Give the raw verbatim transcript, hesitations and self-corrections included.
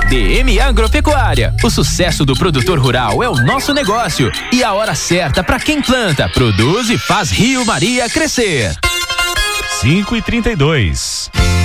D M Agropecuária. O sucesso do produtor rural é o nosso negócio e a hora certa para quem planta, produz e faz Rio Maria crescer. cinco e trinta e dois.